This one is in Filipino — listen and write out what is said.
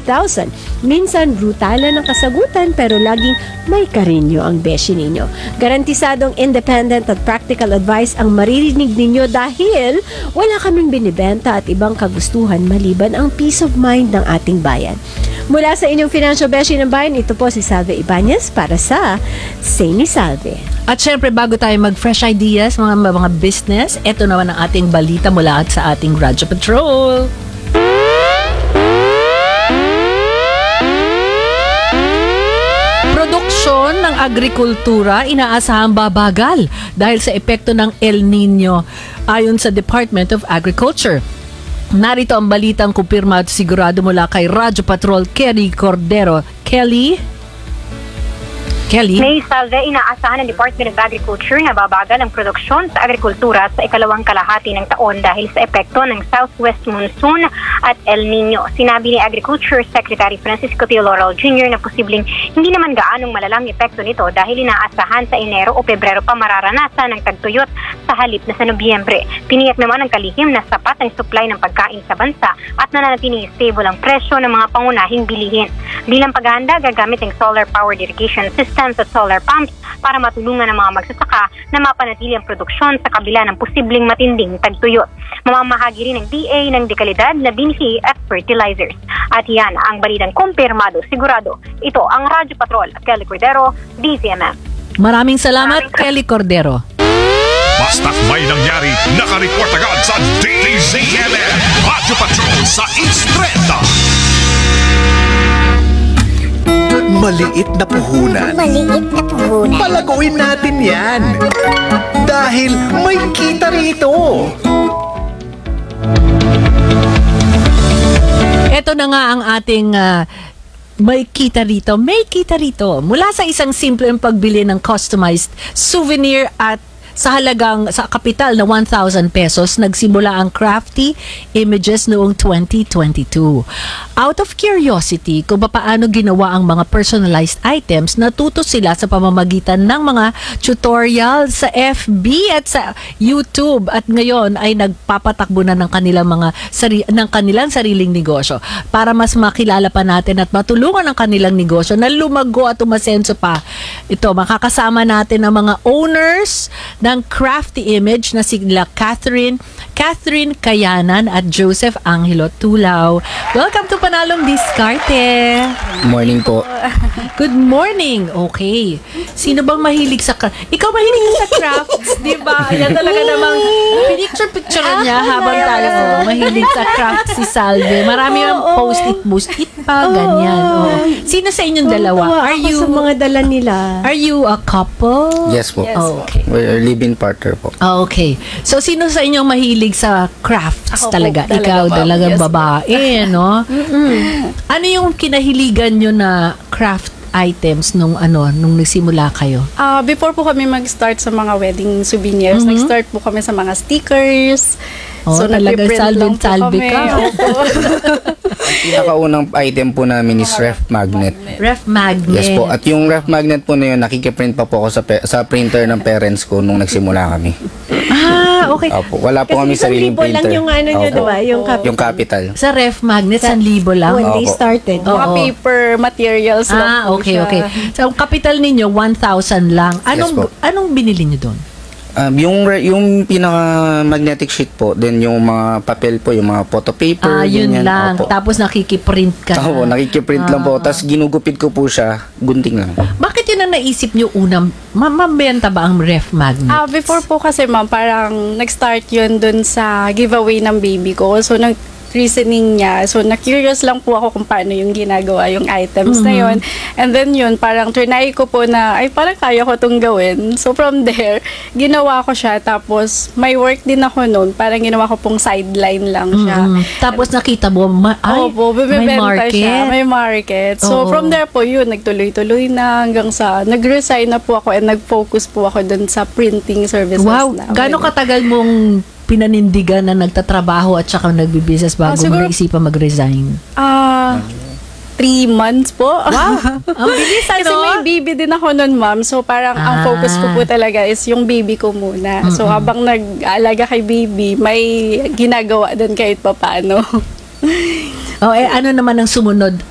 3,000. Minsan, brutalan ang kasagutan pero laging may karinyo ang beshi ninyo. Garantisadong independent at practical advice ang maririnig ninyo dahil wala kaming binibenta at ibang kagustuhan maliban ang peace of mind ng ating bayan. Mula sa inyong financial beshi ng bayan, ito po si Salve Ibanez para sa Say ni Salve. At syempre, bago tayo mag-fresh ideas, mga business, ito naman ang ating balita mula sa ating Radyo Patrol. Produksyon ng agrikultura inaasahang babagal dahil sa epekto ng El Nino ayon sa Department of Agriculture. Narito ang balitang kumpirmado sigurado mula kay Radyo Patrol Kelly Cordero. Kelly? May Salve, inaasahan ng Department of Agriculture na babagal ang produksyon sa agrikultura sa ikalawang kalahati ng taon dahil sa epekto ng Southwest Monsoon at El Nino. Sinabi ni Agriculture Secretary Francisco T. Laurel Jr. na posibleng hindi naman gaanong malalang epekto nito dahil inaasahan sa Enero o Pebrero pa mararanasan ng tagtuyot sa halip na sa Nobyembre. Tiniyak naman ng kalihim na sapat ang supply ng pagkain sa bansa at nananatiling stable ang presyo ng mga pangunahing bilihin. Bilang paghahanda, gagamit ang solar-powered irrigation systems at solar pumps para matulungan ang mga magsasaka na mapanatili ang produksyon sa kabila ng posibleng matinding tagtuyot. Mamamahagi rin ng DA ng dekalidad na binhi at fertilizers. At yan ang balitang kumpirmado, sigurado. Ito ang Radyo Patrol, Kelly Cordero, DZMM. Maraming salamat, Kelly Cordero. Basta't may nangyari, nakareport agad sa DZMM. Radyo Patrol sa Estrada. Maliit na puhunan. Palaguin natin yan. Dahil may kita rito. Ito na nga ang ating may kita rito. May kita rito. Mula sa isang simpleng pagbili ng customized souvenir at sa kapital na 1,000 pesos, nagsimula ang Crafty Images noong 2022. Out of curiosity kung paano ginawa ang mga personalized items, natuto sila sa pamamagitan ng mga tutorial sa FB at sa YouTube, at ngayon ay nagpapatakbo na ng kanilang sariling negosyo para mas makilala pa natin at matulungan ang kanilang negosyo na lumago at umasenso pa. Ito, makakasama natin ang mga owners ng Crafty Image na sila Catherine Kayanan at Joseph Angelo Tulaw. Welcome to Panalong Diskarte. Morning po. Good morning. Okay. Sino bang mahilig sa craft? Ikaw mahilig ka sa crafts, di ba? Yan talaga namang picture niya habang tayo mahilig sa crafts si Salve. Marami ang post-it pa, ganyan. Sino sa inyong dalawa? Are you sa mga dala nila? Are you a couple? Yes po. Okay. We're live-in partner po. Okay. So, sino sa inyong mahilig sa crafts Ako talaga? po, Ikaw ma'am. talagang Yes, babae, no? Ano yung kinahiligan nyo na craft items nung nagsimula kayo? Before po kami mag-start sa mga wedding souvenirs, nag-start po kami sa mga stickers. Talaga nagpiprint lang po salve kami. ka. Opo. Ang pinakaunang item po namin is ref magnet. Ref magnet. Yes po. At yung ref magnet po na yun, nakikiprint pa po ako sa printer ng parents ko nung nagsimula kami. Okay. Opo. Wala po kami Kasi sariling 1,000 lang printer. yung nyo, Opo. diba? Yung capital. Sa ref magnet, 1,000 lang? When they Opo. started. Mga paper materials lang po Okay, siya. okay. So, ang capital ninyo, 1,000 lang. Yes po. Anong binili nyo doon? Yung pinaka-magnetic sheet po, then yung mga papel po, yung mga photo paper. Yun ganyan. lang. Opo. Tapos nakikiprint ka na. Opo, nakikiprint lang po. Tapos ginugupit ko po siya, gunting lang. Bakit yun ang naisip nyo unang, mabenta ba ang ref magnet? Before po kasi ma'am, parang nag-start yun dun sa giveaway ng baby ko. So, reasoning niya. So, na-curious lang po ako kung paano yung ginagawa yung items na yun. And then yun, parang trinay ko po na, parang kaya ko itong gawin. So, from there, ginawa ko siya. Tapos, may work din ako noon. Parang ginawa ko pong sideline lang siya. Tapos nakita mo, Opo, may bibibenta market. siya. May market. So, Oo. from there po, yun, nagtuloy-tuloy na hanggang sa, nag-resign na po ako and nag-focus po ako dun sa printing services Wow, namin. gano'ng katagal mong pinanindigan na nagtatrabaho at saka nagbibusiness bago mo siguro- naisipan mag-resign? 3 months po. Wow, ang bilis Kasi may baby din ako nun, ma'am. So, parang ang focus ko po talaga is yung baby ko muna. So, habang nag-aalaga kay baby, may ginagawa din kahit papaano. Ano naman ang sumunod?